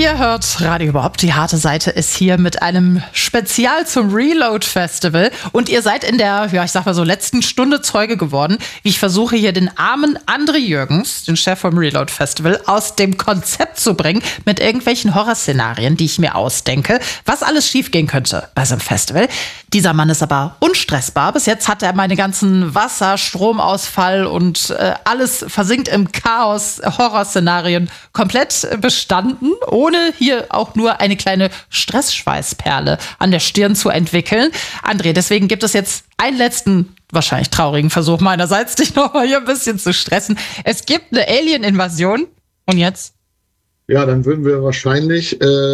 Ihr hört Radio überhaupt, die harte Seite ist hier mit einem Spezial zum Reload Festival und ihr seid in der, ich sag mal so, letzten Stunde Zeuge geworden, wie ich versuche hier den armen André Jürgens, den Chef vom Reload Festival, aus dem Konzept zu bringen mit irgendwelchen Horrorszenarien, die ich mir ausdenke, was alles schiefgehen könnte bei so einem Festival. Dieser Mann ist aber unstressbar. Bis jetzt hat er meine ganzen Wasser-, Stromausfall und alles versinkt im Chaos, Horrorszenarien komplett bestanden, ohne hier auch nur eine kleine Stressschweißperle an der Stirn zu entwickeln. André, deswegen gibt es jetzt einen letzten, wahrscheinlich traurigen Versuch meinerseits, dich noch mal hier ein bisschen zu stressen. Es gibt eine Alien-Invasion. Und jetzt? Ja, dann würden wir wahrscheinlich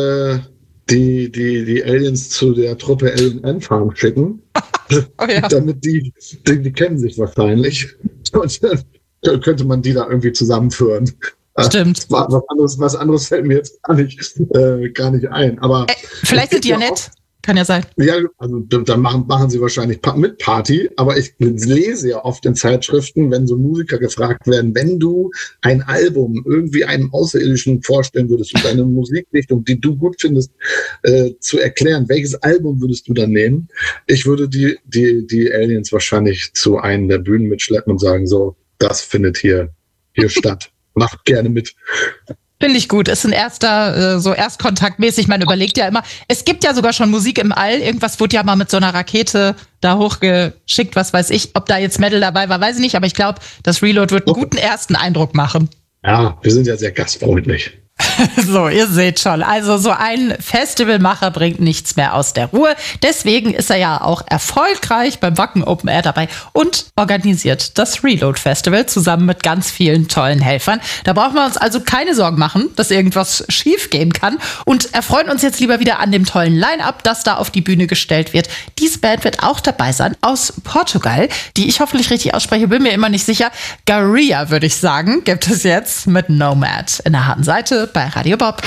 die Aliens zu der Truppe Alien Ant Farm schicken. Oh ja. Damit die kennen sich wahrscheinlich. Und dann könnte man die da irgendwie zusammenführen. Stimmt. Was anderes fällt mir jetzt gar nicht ein. Aber vielleicht sind die ja nett. Kann ja sein. Ja, also dann machen sie wahrscheinlich mit Party, aber ich lese ja oft in Zeitschriften, wenn so Musiker gefragt werden, wenn du ein Album irgendwie einem Außerirdischen vorstellen würdest und eine Musikrichtung, die du gut findest, zu erklären, welches Album würdest du dann nehmen? Ich würde die Aliens wahrscheinlich zu einem der Bühnen mitschleppen und sagen, so, das findet hier statt. Macht gerne mit. Finde ich gut. Ist ein erster, so erstkontaktmäßig. Man überlegt ja immer, es gibt ja sogar schon Musik im All. Irgendwas wurde ja mal mit so einer Rakete da hochgeschickt, was weiß ich. Ob da jetzt Metal dabei war, weiß ich nicht. Aber ich glaube, das Reload wird einen guten ersten Eindruck machen. Ja, wir sind ja sehr gastfreundlich. So, ihr seht schon. Also so ein Festivalmacher bringt nichts mehr aus der Ruhe. Deswegen ist er ja auch erfolgreich beim Wacken Open Air dabei und organisiert das Reload Festival zusammen mit ganz vielen tollen Helfern. Da brauchen wir uns also keine Sorgen machen, dass irgendwas schief gehen kann. Und erfreuen uns jetzt lieber wieder an dem tollen Line-Up, das da auf die Bühne gestellt wird. Diese Band wird auch dabei sein aus Portugal, die ich hoffentlich richtig ausspreche, bin mir immer nicht sicher. Garia, würde ich sagen, gibt es jetzt mit Nomad in der harten Seite bei Radio Bob.